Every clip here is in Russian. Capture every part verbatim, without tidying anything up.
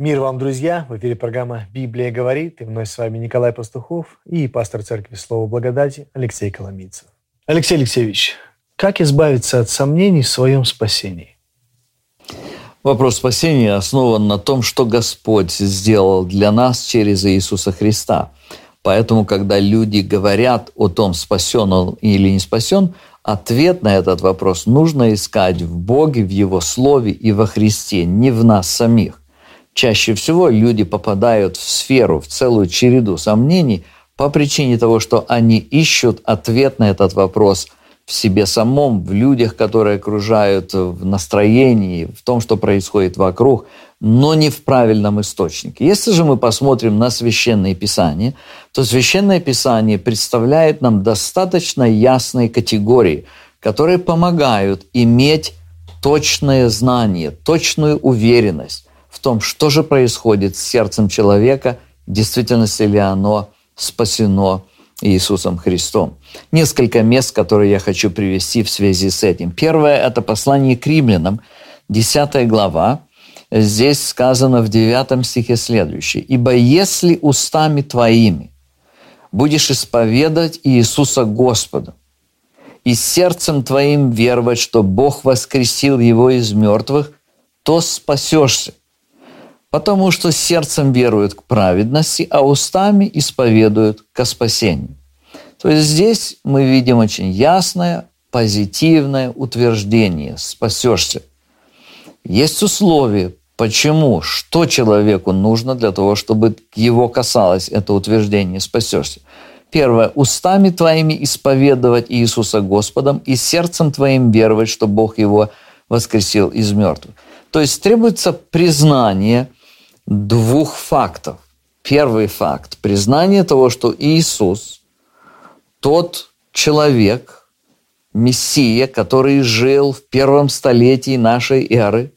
Мир вам, друзья! В эфире программа «Библия говорит». И вновь с вами Николай Пастухов и пастор церкви Слова Благодати Алексей Коломийцев. Алексей Алексеевич, как избавиться от сомнений в своем спасении? Вопрос спасения основан на том, что Господь сделал для нас через Иисуса Христа. Поэтому, когда люди говорят о том, спасен он или не спасен, ответ на этот вопрос нужно искать в Боге, в Его Слове и во Христе, не в нас самих. Чаще всего люди попадают в сферу, в целую череду сомнений по причине того, что они ищут ответ на этот вопрос в себе самом, в людях, которые окружают, в настроении, в том, что происходит вокруг, но не в правильном источнике. Если же мы посмотрим на Священное Писание, то Священное Писание представляет нам достаточно ясные категории, которые помогают иметь точное знание, точную уверенность в том, что же происходит с сердцем человека, в действительности ли оно спасено Иисусом Христом. Несколько мест, которые я хочу привести в связи с этим. Первое – это послание к римлянам, десятая глава. Здесь сказано в девятом стихе следующее. «Ибо если устами твоими будешь исповедовать Иисуса Господом, и сердцем твоим веровать, что Бог воскресил Его из мертвых, то спасешься. Потому что сердцем веруют к праведности, а устами исповедуют ко спасению». То есть здесь мы видим очень ясное, позитивное утверждение «спасешься». Есть условия, почему, что человеку нужно для того, чтобы его касалось это утверждение «спасешься». Первое. Устами твоими исповедовать Иисуса Господом и сердцем твоим веровать, что Бог Его воскресил из мертвых. То есть требуется признание двух фактов. Первый факт – признание того, что Иисус – тот человек, Мессия, который жил в первом столетии нашей эры,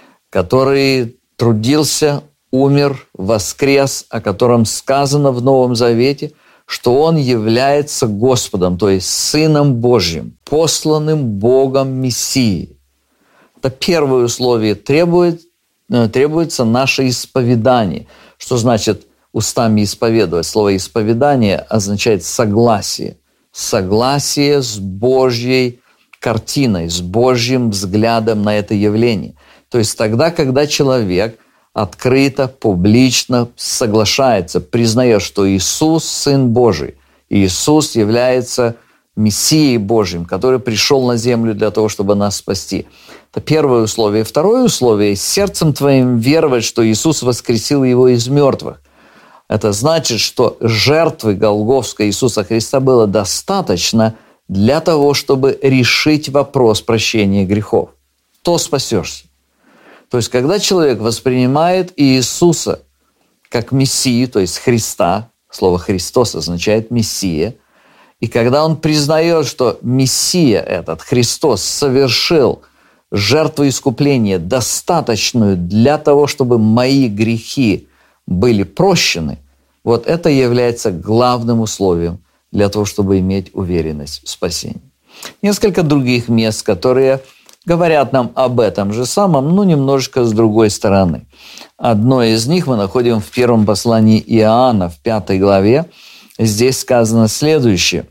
который трудился, умер, воскрес, о котором сказано в Новом Завете, что Он является Господом, то есть Сыном Божьим, посланным Богом Мессией. Это первое условие требует требуется наше исповедание. Что значит устами исповедовать? Слово «исповедание» означает согласие. Согласие с Божьей картиной, с Божьим взглядом на это явление. То есть тогда, когда человек открыто, публично соглашается, признает, что Иисус – Сын Божий, Иисус является Мессией Божьим, который пришел на землю для того, чтобы нас спасти. Это первое условие. Второе условие – сердцем твоим веровать, что Иисус воскресил Его из мертвых. Это значит, что жертвы Голгофской Иисуса Христа было достаточно для того, чтобы решить вопрос прощения грехов. То спасешься. То есть, когда человек воспринимает Иисуса как Мессию, то есть Христа, слово «Христос» означает «Мессия», и когда он признает, что Мессия этот, Христос, совершил жертву искупления, достаточную для того, чтобы мои грехи были прощены, вот это является главным условием для того, чтобы иметь уверенность в спасении. Несколько других мест, которые говорят нам об этом же самом, но немножечко с другой стороны. Одно из них мы находим в первом послании Иоанна, в пятой главе. Здесь сказано следующее.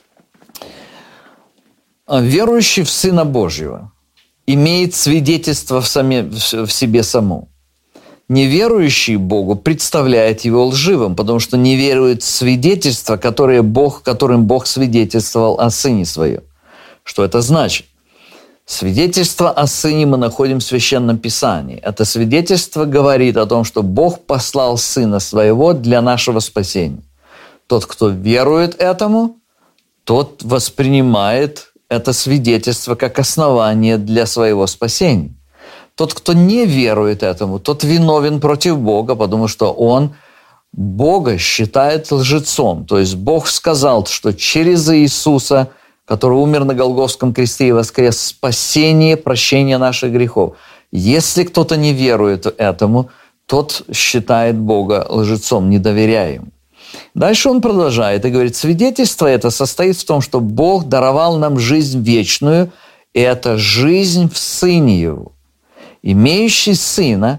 «Верующий в Сына Божьего имеет свидетельство в, саме, в себе самом. Неверующий Богу представляет его лживым, потому что не верует в свидетельство, которое Бог, которым Бог свидетельствовал о Сыне Своем». Что это значит? Свидетельство о Сыне мы находим в Священном Писании. Это свидетельство говорит о том, что Бог послал Сына Своего для нашего спасения. Тот, кто верует этому, тот воспринимает это свидетельство как основание для своего спасения. Тот, кто не верует этому, тот виновен против Бога, потому что он Бога считает лжецом. То есть Бог сказал, что через Иисуса, который умер на Голгофском кресте и воскрес, спасение, прощение наших грехов. Если кто-то не верует этому, тот считает Бога лжецом, не доверяя ему. Дальше он продолжает и говорит, свидетельство это состоит в том, что Бог даровал нам жизнь вечную, и это жизнь в Сыне Его. Имеющий Сына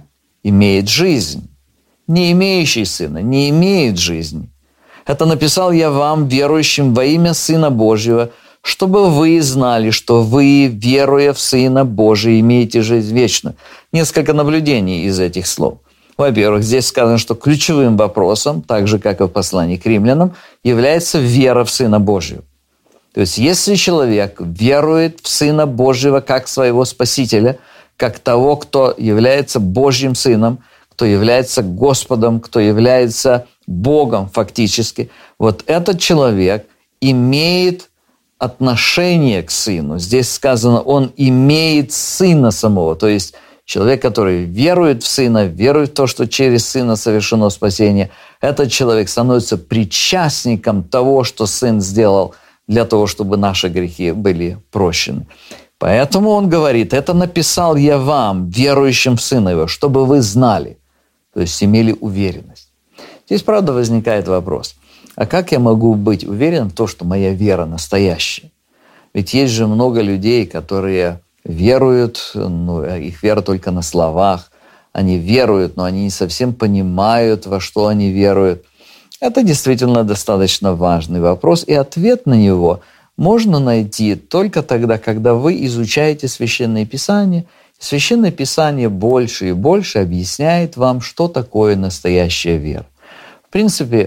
имеет жизнь. Не имеющий Сына не имеет жизни. Это написал я вам, верующим во имя Сына Божьего, чтобы вы знали, что вы, веруя в Сына Божия, имеете жизнь вечную». Несколько наблюдений из этих слов. Во-первых, здесь сказано, что ключевым вопросом, так же, как и в послании к римлянам, является вера в Сына Божьего. То есть, если человек верует в Сына Божьего как своего Спасителя, как того, кто является Божьим Сыном, кто является Господом, кто является Богом фактически, вот этот человек имеет отношение к Сыну. Здесь сказано, он имеет Сына самого, то есть человек, который верует в Сына, верует в то, что через Сына совершено спасение, этот человек становится причастником того, что Сын сделал для того, чтобы наши грехи были прощены. Поэтому он говорит, это написал я вам, верующим в Сына Его, чтобы вы знали, то есть имели уверенность. Здесь, правда, возникает вопрос, а как я могу быть уверен в том, что моя вера настоящая? Ведь есть же много людей, которые веруют, ну, их вера только на словах, они веруют, но они не совсем понимают, во что они веруют. Это действительно достаточно важный вопрос, и ответ на него можно найти только тогда, когда вы изучаете Священное Писание. Священное Писание больше и больше объясняет вам, что такое настоящая вера. В принципе,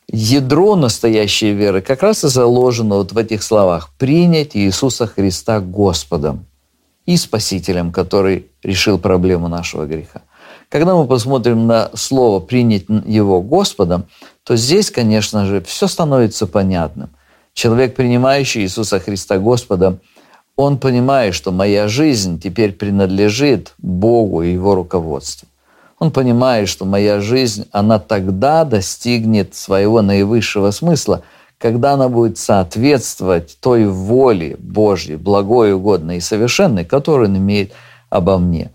ядро настоящей веры как раз и заложено вот в этих словах: принять Иисуса Христа Господом и Спасителем, который решил проблему нашего греха. Когда мы посмотрим на слово «принять Его Господом», то здесь, конечно же, все становится понятным. Человек, принимающий Иисуса Христа Господом, он понимает, что моя жизнь теперь принадлежит Богу и Его руководству. Он понимает, что моя жизнь, она тогда достигнет своего наивысшего смысла, когда она будет соответствовать той воле Божьей, благой, угодной и совершенной, которую Он имеет обо мне.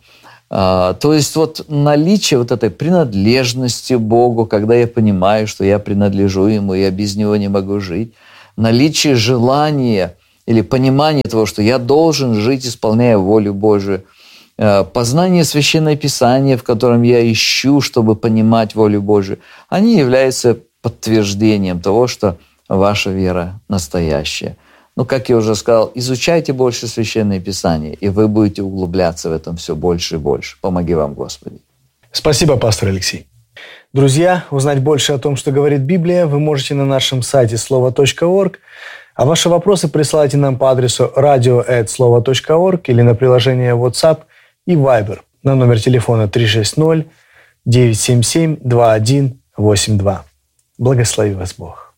А, то есть вот наличие вот этой принадлежности Богу, когда я понимаю, что я принадлежу Ему, я без Него не могу жить, наличие желания или понимание того, что я должен жить, исполняя волю Божию, познание Священного Писания, в котором я ищу, чтобы понимать волю Божию, они являются подтверждением того, что ваша вера настоящая. Но, как я уже сказал, изучайте больше Священное Писание, и вы будете углубляться в этом все больше и больше. Помоги вам, Господи. Спасибо, пастор Алексей. Друзья, узнать больше о том, что говорит Библия, вы можете на нашем сайте слово точка орг, а ваши вопросы присылайте нам по адресу радио эт слово точка орг или на приложение WhatsApp и Viber на номер телефона три шесть ноль девять семь семь два один восемь два. Благослови вас Бог.